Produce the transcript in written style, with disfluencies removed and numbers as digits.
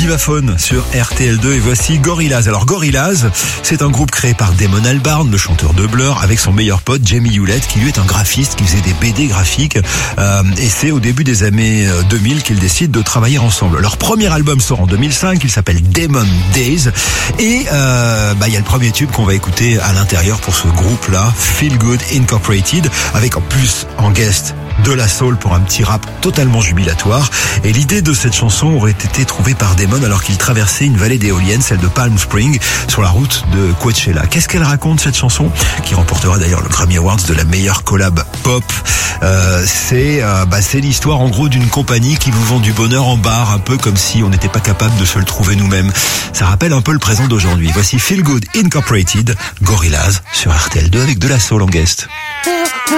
Divaphone sur RTL2 et voici Gorillaz. Alors Gorillaz, c'est un groupe créé par Damon Albarn, le chanteur de Blur, avec son meilleur pote Jamie Hewlett, qui lui est un graphiste, qui faisait des BD graphiques. Et c'est au début des années 2000 qu'ils décident de travailler ensemble. Leur premier album sort en 2005, il s'appelle Demon Days. Et il y a le premier tube qu'on va écouter à l'intérieur pour ce groupe-là, Feel Good Incorporated, avec en plus en guest de la soul pour un petit rap totalement jubilatoire. Et l'idée de cette chanson aurait été trouvée par Damon alors qu'il traversait une vallée d'éoliennes, celle de Palm Springs, sur la route de Coachella. Qu'est-ce qu'elle raconte, cette chanson, qui remportera d'ailleurs le Grammy Awards de la meilleure collab pop? C'est l'histoire en gros d'une compagnie qui vous vend du bonheur en bar, un peu comme si on n'était pas capable de se le trouver nous-mêmes. Ça rappelle un peu le présent d'aujourd'hui. Voici Feel Good Incorporated, Gorillaz sur RTL2 avec de la soul en guest.